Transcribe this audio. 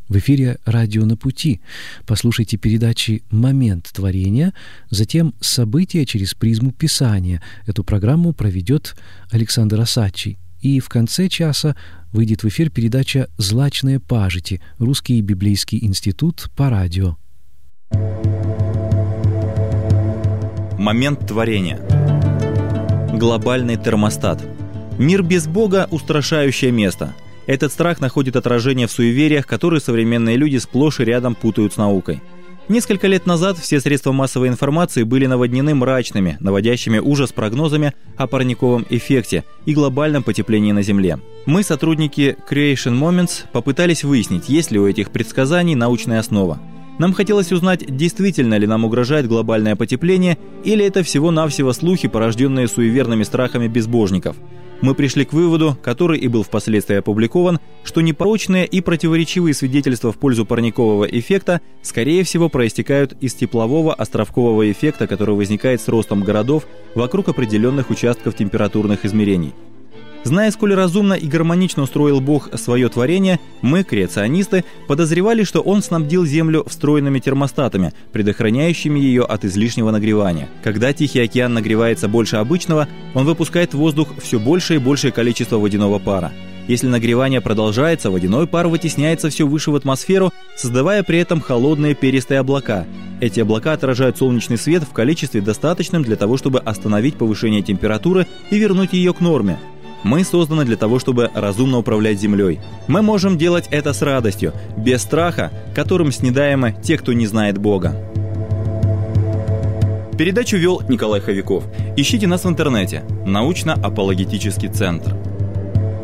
В эфире «Радио на пути». Послушайте передачи «Момент творения», затем «События через призму Писания». Эту программу проведет Александр Осадчий. И в конце часа выйдет в эфир передача «Злачные пажити. Русский библейский институт» по радио. Момент творения. Глобальный термостат. Мир без Бога – устрашающее место. Этот страх находит отражение в суевериях, которые современные люди сплошь и рядом путают с наукой. Несколько лет назад все средства массовой информации были наводнены мрачными, наводящими ужас прогнозами о парниковом эффекте и глобальном потеплении на Земле. Мы, сотрудники Creation Moments, попытались выяснить, есть ли у этих предсказаний научная основа. Нам хотелось узнать, действительно ли нам угрожает глобальное потепление, или это всего-навсего слухи, порожденные суеверными страхами безбожников. Мы пришли к выводу, который и был впоследствии опубликован, что непорочные и противоречивые свидетельства в пользу парникового эффекта, скорее всего, проистекают из теплового островкового эффекта, который возникает с ростом городов вокруг определенных участков температурных измерений. Зная, сколь разумно и гармонично устроил Бог свое творение, мы, креационисты, подозревали, что Он снабдил Землю встроенными термостатами, предохраняющими ее от излишнего нагревания. Когда Тихий океан нагревается больше обычного, он выпускает в воздух все большее и большее количество водяного пара. Если нагревание продолжается, водяной пар вытесняется все выше в атмосферу, создавая при этом холодные перистые облака. Эти облака отражают солнечный свет в количестве достаточном для того, чтобы остановить повышение температуры и вернуть ее к норме. Мы созданы для того, чтобы разумно управлять Землей. Мы можем делать это с радостью, без страха, которым снедаемы те, кто не знает Бога. Передачу вел Николай Ховяков. Ищите нас в интернете. Научно-апологетический центр.